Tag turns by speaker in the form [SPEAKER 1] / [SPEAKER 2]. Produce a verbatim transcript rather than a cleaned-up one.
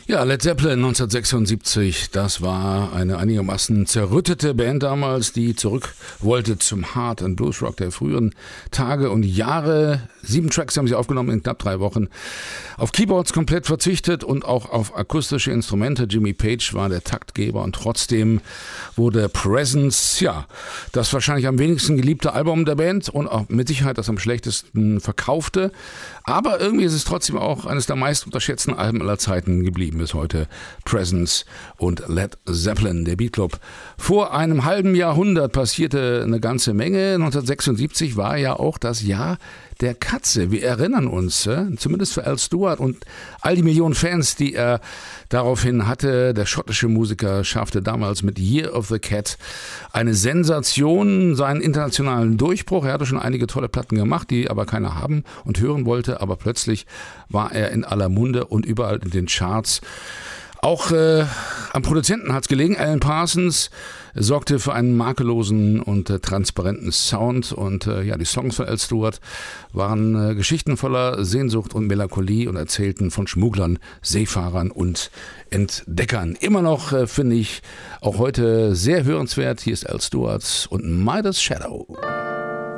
[SPEAKER 1] Ja, Led Zeppelin neunzehnhundertsechsundsiebzig, das war eine einigermaßen zerrüttete Band damals, die zurück wollte zum Hard- und Bluesrock der früheren Tage und Jahre. Sieben Tracks haben sie aufgenommen in knapp drei Wochen. Auf Keyboards komplett verzichtet und auch auf akustische Instrumente. Jimmy Page war der Taktgeber und trotzdem wurde Presence, ja, das wahrscheinlich am wenigsten geliebte Album der Band und auch mit Sicherheit das am schlechtesten verkaufte. Aber irgendwie ist es trotzdem auch eines der meist unterschätzten Alben aller Zeiten geblieben bis heute. Presence und Led Zeppelin, der Beatclub. Vor einem halben Jahrhundert passierte eine ganze Menge. neunzehnhundertsechsundsiebzig war ja auch das Jahr der Katze. Wir erinnern uns, äh, zumindest für Al Stewart und all die Millionen Fans, die er daraufhin hatte. Der schottische Musiker schaffte damals mit Year of the Cat eine Sensation, seinen internationalen Durchbruch. Er hatte schon einige tolle Platten gemacht, die aber keiner haben und hören wollte, aber plötzlich war er in aller Munde und überall in den Charts. Auch äh, am Produzenten hat es gelegen. Alan Parsons sorgte für einen makellosen und äh, transparenten Sound. Und äh, ja, die Songs von Al Stewart waren äh, Geschichten voller Sehnsucht und Melancholie und erzählten von Schmugglern, Seefahrern und Entdeckern. Immer noch, äh, finde ich, auch heute sehr hörenswert. Hier ist Al Stewart und Midas Shadow.